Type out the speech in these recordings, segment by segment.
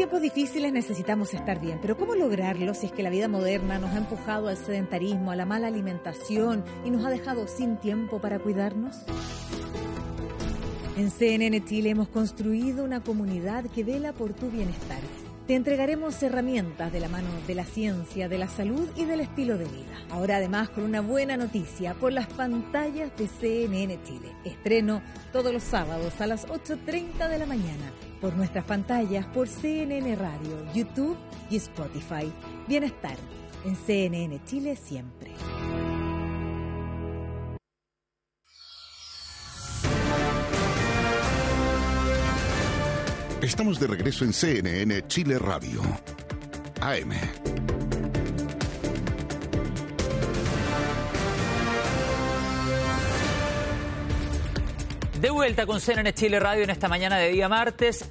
tiempos difíciles necesitamos estar bien, pero ¿cómo lograrlo si es que la vida moderna nos ha empujado al sedentarismo, a la mala alimentación y nos ha dejado sin tiempo para cuidarnos? En CNN Chile hemos construido una comunidad que vela por tu bienestar. Te entregaremos herramientas de la mano de la ciencia, de la salud y del estilo de vida. Ahora además con una buena noticia por las pantallas de CNN Chile. Estreno todos los sábados a las 8:30 de la mañana por nuestras pantallas, por CNN Radio, YouTube y Spotify. Bienestar en CNN Chile siempre. Estamos de regreso en CNN Chile Radio. AM. De vuelta con CNN Chile Radio en esta mañana de día martes,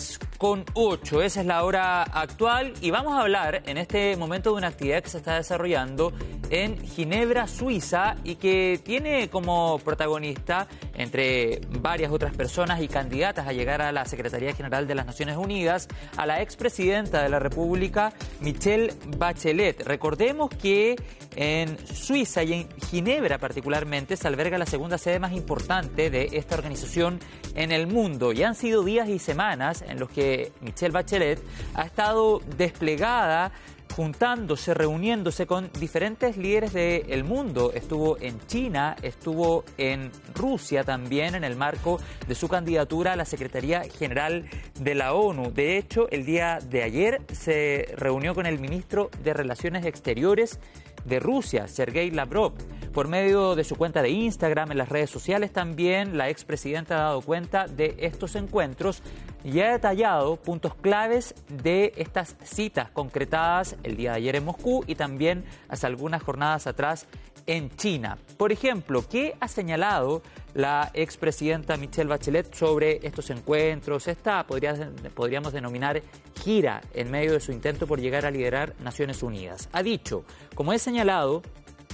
10:08. Esa es la hora actual y vamos a hablar en este momento de una actividad que se está desarrollando en Ginebra, Suiza, y que tiene como protagonista, entre varias otras personas y candidatas a llegar a la Secretaría General de las Naciones Unidas, a la expresidenta de la República, Michelle Bachelet. Recordemos que en Suiza y en Ginebra particularmente se alberga la segunda sede más importante de esta organización en el mundo, y han sido días y semanas en los que Michelle Bachelet ha estado desplegada, juntándose, reuniéndose con diferentes líderes del mundo. Estuvo en China, estuvo en Rusia también en el marco de su candidatura a la Secretaría General de la ONU. De hecho, el día de ayer se reunió con el ministro de Relaciones Exteriores de Rusia, Sergei Lavrov. Por medio de su cuenta de Instagram, en las redes sociales también, la expresidenta ha dado cuenta de estos encuentros y ha detallado puntos claves de estas citas concretadas el día de ayer en Moscú y también hace algunas jornadas atrás en China. Por ejemplo, ¿qué ha señalado la expresidenta Michelle Bachelet sobre estos encuentros? Esta podríamos denominar gira en medio de su intento por llegar a liderar Naciones Unidas. Ha dicho, como he señalado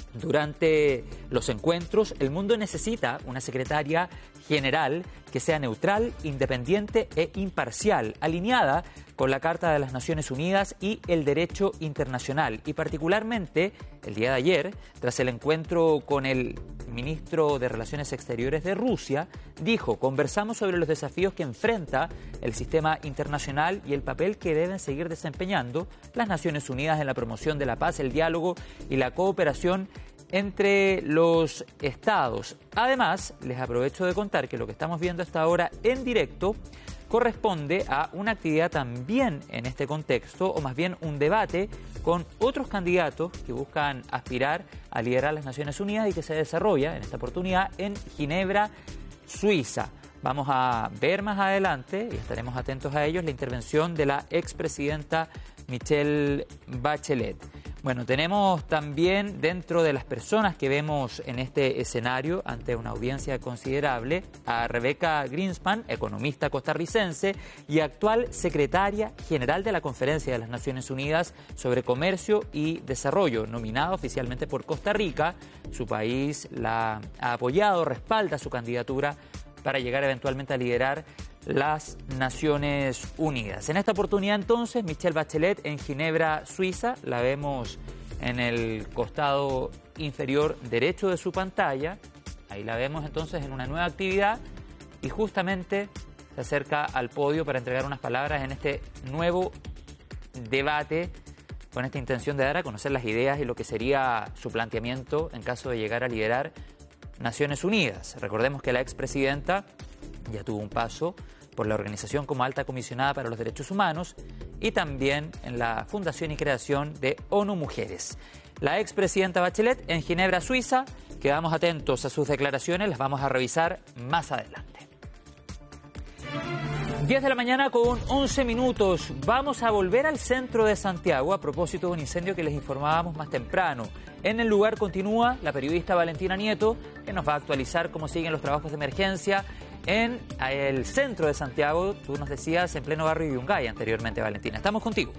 durante los encuentros, el mundo necesita una secretaria general que sea neutral, independiente e imparcial, alineada con la Carta de las Naciones Unidas y el derecho internacional. Y particularmente, el día de ayer, tras el encuentro con el ministro de Relaciones Exteriores de Rusia, dijo: conversamos sobre los desafíos que enfrenta el sistema internacional y el papel que deben seguir desempeñando las Naciones Unidas en la promoción de la paz, el diálogo y la cooperación entre los estados. Además, les aprovecho de contar que lo que estamos viendo hasta ahora en directo corresponde a una actividad también en este contexto, o más bien un debate con otros candidatos que buscan aspirar a liderar las Naciones Unidas y que se desarrolla en esta oportunidad en Ginebra, Suiza. Vamos a ver más adelante, y estaremos atentos a ellos, la intervención de la expresidenta Michelle Bachelet. Bueno, tenemos también dentro de las personas que vemos en este escenario ante una audiencia considerable a Rebecca Greenspan, economista costarricense y actual secretaria general de la Conferencia de las Naciones Unidas sobre Comercio y Desarrollo, nominada oficialmente por Costa Rica. Su país la ha apoyado, respalda su candidatura para llegar eventualmente a liderar las Naciones Unidas. En esta oportunidad entonces, Michelle Bachelet en Ginebra, Suiza, la vemos en el costado inferior derecho de su pantalla. Ahí la vemos entonces en una nueva actividad y justamente se acerca al podio para entregar unas palabras en este nuevo debate con esta intención de dar a conocer las ideas y lo que sería su planteamiento en caso de llegar a liderar Naciones Unidas. Recordemos que la expresidenta ya tuvo un paso por la organización como alta comisionada para los derechos humanos y también en la fundación y creación de ONU Mujeres. La expresidenta Bachelet en Ginebra, Suiza. Quedamos atentos a sus declaraciones, las vamos a revisar más adelante. 10 de la mañana con 11 minutos. Vamos a volver al centro de Santiago a propósito de un incendio que les informábamos más temprano. En el lugar continúa la periodista Valentina Nieto, que nos va a actualizar cómo siguen los trabajos de emergencia en el centro de Santiago. Tú nos decías en pleno barrio Yungay anteriormente, Valentina. Estamos contigo.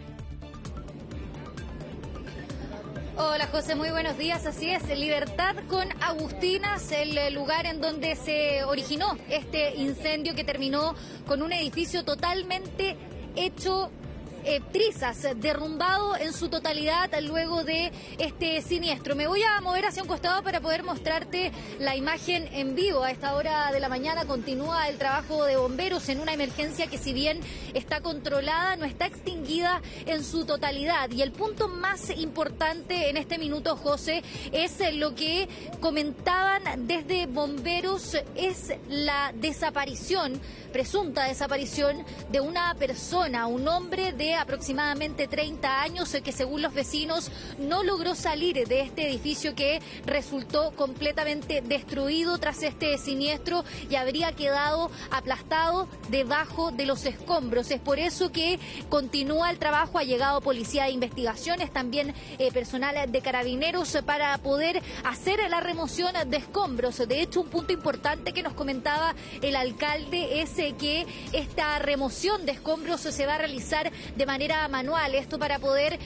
Hola José, muy buenos días. Así es, Libertad con Agustinas, el lugar en donde se originó este incendio que terminó con un edificio totalmente hecho trizas, derrumbado en su totalidad luego de este siniestro. Me voy a mover hacia un costado para poder mostrarte la imagen en vivo. A esta hora de la mañana continúa el trabajo de bomberos en una emergencia que, si bien está controlada, no está extinguida en su totalidad. Y el punto más importante en este minuto, José, es lo que comentaban desde bomberos, es la desaparición, presunta desaparición de una persona, un hombre de aproximadamente 30 años que, según los vecinos, no logró salir de este edificio que resultó completamente destruido tras este siniestro y habría quedado aplastado debajo de los escombros. Es por eso que continúa el trabajo. Ha llegado policía de investigaciones, también personal de carabineros para poder hacer la remoción de escombros. De hecho, un punto importante que nos comentaba el alcalde es que esta remoción de escombros se va a realizar de manera manual. Esto para poder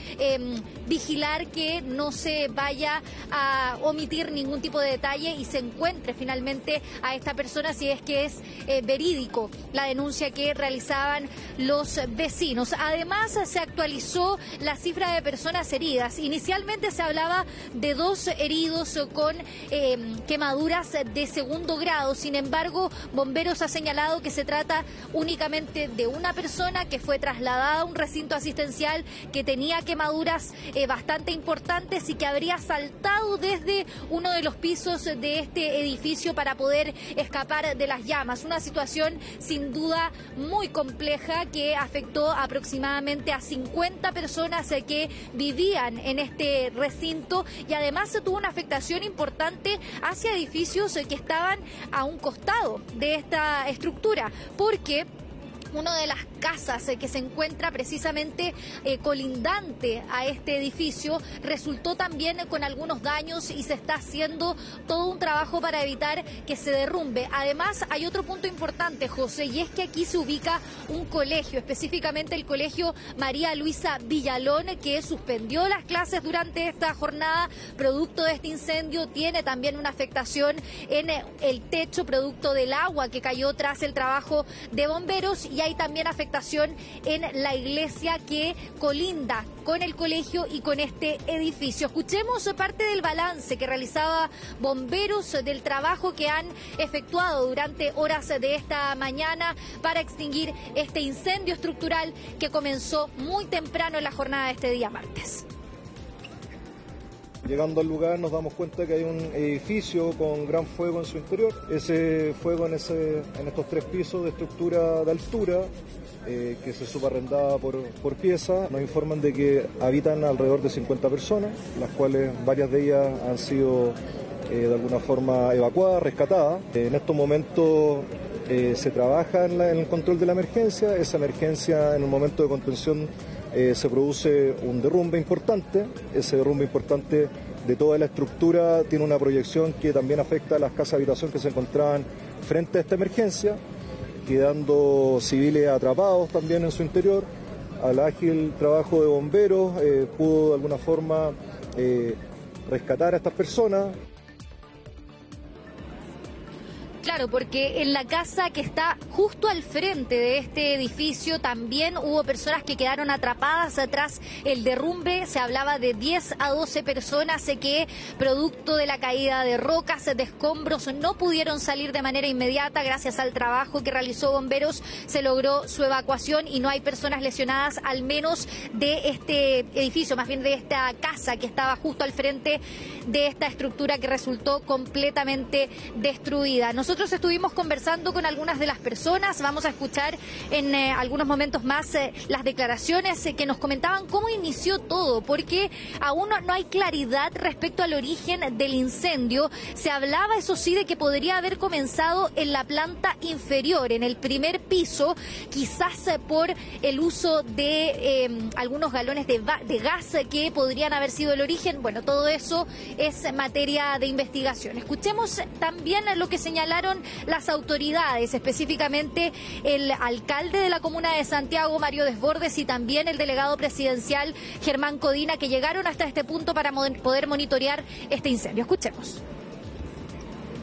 vigilar que no se vaya a omitir ningún tipo de detalle y se encuentre finalmente a esta persona, si es que es verídico la denuncia que realizaban los vecinos. Además, se actualizó la cifra de personas heridas. Inicialmente se hablaba de 2 heridos con quemaduras de segundo grado. Sin embargo, bomberos ha señalado que se trata únicamente de una persona que fue trasladada a un recinto asistencial, que tenía quemaduras bastante importantes y que habría saltado desde uno de los pisos de este edificio para poder escapar de las llamas. Una situación sin duda muy compleja que afectó aproximadamente a 50 personas que vivían en este recinto, y además se tuvo una afectación importante hacia edificios que estaban a un costado de esta estructura, porque una de las casas que se encuentra precisamente colindante a este edificio resultó también con algunos daños y se está haciendo todo un trabajo para evitar que se derrumbe. Además, hay otro punto importante, José, y es que aquí se ubica un colegio, específicamente el Colegio María Luisa Villalón, que suspendió las clases durante esta jornada producto de este incendio. Tiene también una afectación en el techo producto del agua que cayó tras el trabajo de bomberos, y hay también afectación en la iglesia que colinda con el colegio y con este edificio. Escuchemos parte del balance que realizaba bomberos del trabajo que han efectuado durante horas de esta mañana para extinguir este incendio estructural que comenzó muy temprano en la jornada de este día martes. Llegando al lugar nos damos cuenta que hay un edificio con gran fuego en su interior. Ese fuego en estos 3 pisos de estructura de altura, que se subarrendaba por pieza, nos informan de que habitan alrededor de 50 personas, las cuales varias de ellas han sido de alguna forma evacuadas, rescatadas. En estos momentos se trabaja en el control de la emergencia. Esa emergencia, en un momento de contención, se produce un derrumbe importante. Ese derrumbe importante de toda la estructura tiene una proyección que también afecta a las casas de habitación que se encontraban frente a esta emergencia, quedando civiles atrapados también en su interior. Al ágil trabajo de bomberos pudo de alguna forma rescatar a estas personas. Claro, porque en la casa que está justo al frente de este edificio también hubo personas que quedaron atrapadas tras el derrumbe. Se hablaba de 10 a 12 personas que, producto de la caída de rocas, de escombros, no pudieron salir de manera inmediata. Gracias al trabajo que realizó bomberos se logró su evacuación y no hay personas lesionadas, al menos de este edificio, más bien de esta casa que estaba justo al frente de esta estructura que resultó completamente destruida. Nosotros estuvimos conversando con algunas de las personas. Vamos a escuchar en algunos momentos más las declaraciones que nos comentaban cómo inició todo, porque aún no hay claridad respecto al origen del incendio. Se hablaba, eso sí, de que podría haber comenzado en la planta inferior, en el primer piso, quizás por el uso de algunos galones de gas que podrían haber sido el origen. Bueno, todo eso es materia de investigación. Escuchemos también lo que señalaron las autoridades, específicamente el alcalde de la comuna de Santiago, Mario Desbordes, y también el delegado presidencial, Germán Codina, que llegaron hasta este punto para poder monitorear este incendio. Escuchemos.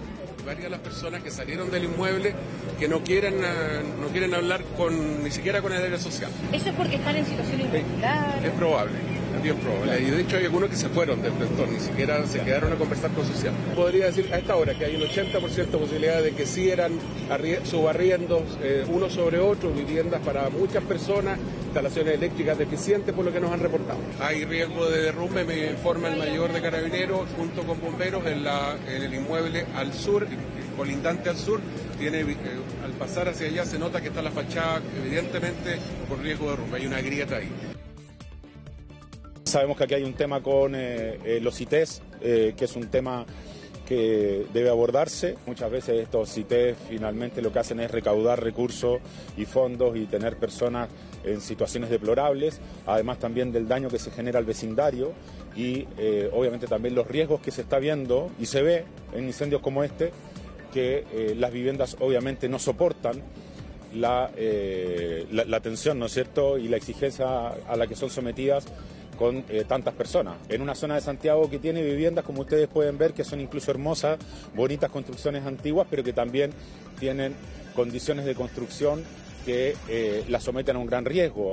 varias de las personas que salieron del inmueble que no quieren hablar ni siquiera con el área social. ¿Eso es porque están en situación irregular? Es probable. Bien probable. Y de hecho hay algunos que se fueron del sector, ni siquiera se quedaron a conversar con social. Podría decir a esta hora que hay un 80% de posibilidad de que sí eran subarriendos uno sobre otro, viviendas para muchas personas, instalaciones eléctricas deficientes por lo que nos han reportado. Hay riesgo de derrumbe, me informa el mayor de Carabineros junto con bomberos en el inmueble al sur, colindante al sur. Al pasar hacia allá se nota que está la fachada evidentemente por riesgo de derrumbe, hay una grieta ahí. Sabemos que aquí hay un tema con los CITES, que es un tema que debe abordarse. Muchas veces estos CITES finalmente lo que hacen es recaudar recursos y fondos y tener personas en situaciones deplorables, además también del daño que se genera al vecindario y obviamente también los riesgos que se está viendo y se ve en incendios como este, que las viviendas obviamente no soportan la tensión, ¿no es cierto?, y la exigencia a la que son sometidas con tantas personas. En una zona de Santiago que tiene viviendas, como ustedes pueden ver, que son incluso hermosas, bonitas construcciones antiguas, pero que también tienen condiciones de construcción que las someten a un gran riesgo.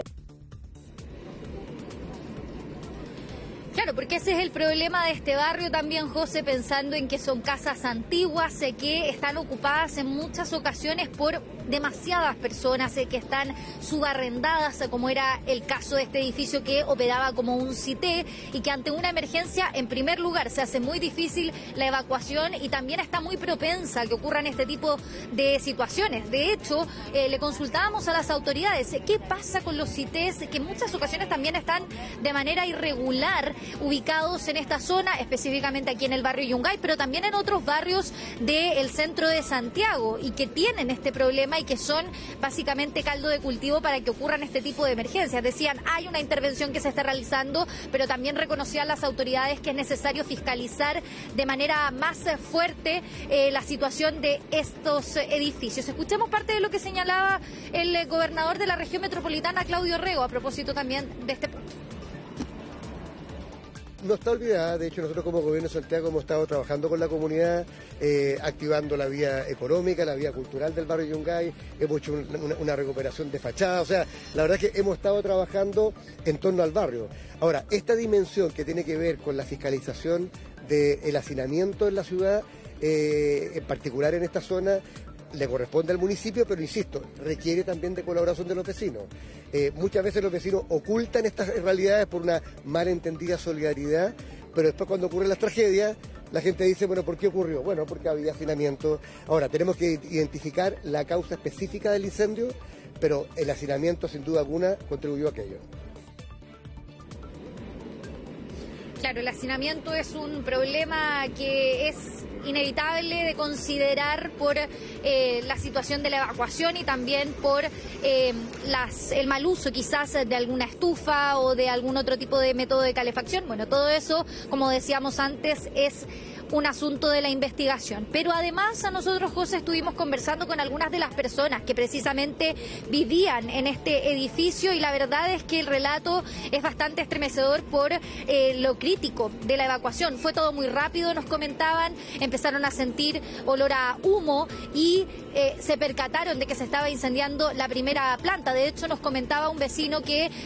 Claro, porque ese es el problema de este barrio también, José, pensando en que son casas antiguas que están ocupadas en muchas ocasiones por demasiadas personas, que están subarrendadas, como era el caso de este edificio que operaba como un CITE y que ante una emergencia, en primer lugar, se hace muy difícil la evacuación y también está muy propensa a que ocurran este tipo de situaciones. De hecho, le consultábamos a las autoridades qué pasa con los CITES, que en muchas ocasiones también están de manera irregular ubicados en esta zona, específicamente aquí en el barrio Yungay, pero también en otros barrios del centro de Santiago y que tienen este problema y que son básicamente caldo de cultivo para que ocurran este tipo de emergencias. Decían, hay una intervención que se está realizando, pero también reconocían las autoridades que es necesario fiscalizar de manera más fuerte la situación de estos edificios. Escuchemos parte de lo que señalaba el gobernador de la región metropolitana, Claudio Rego, a propósito también de este punto. No está olvidada, de hecho nosotros como Gobierno de Santiago hemos estado trabajando con la comunidad, activando la vía económica, la vía cultural del barrio Yungay, hemos hecho una recuperación de fachada, o sea, la verdad es que hemos estado trabajando en torno al barrio. Ahora, esta dimensión que tiene que ver con la fiscalización del hacinamiento en la ciudad, en particular en esta zona, le corresponde al municipio, pero insisto, requiere también de colaboración de los vecinos. Muchas veces los vecinos ocultan estas realidades por una malentendida solidaridad, pero después cuando ocurren las tragedias, la gente dice, bueno, ¿por qué ocurrió? Bueno, porque había hacinamiento. Ahora, tenemos que identificar la causa específica del incendio, pero el hacinamiento sin duda alguna contribuyó a aquello. Claro, el hacinamiento es un problema que es inevitable de considerar por la situación de la evacuación y también por el mal uso quizás de alguna estufa o de algún otro tipo de método de calefacción. Bueno, todo eso, como decíamos antes, es un asunto de la investigación. Pero además a nosotros, José, estuvimos conversando con algunas de las personas que precisamente vivían en este edificio y la verdad es que el relato es bastante estremecedor por lo crítico de la evacuación. Fue todo muy rápido, nos comentaban, empezaron a sentir olor a humo y se percataron de que se estaba incendiando la primera planta. De hecho, nos comentaba un vecino que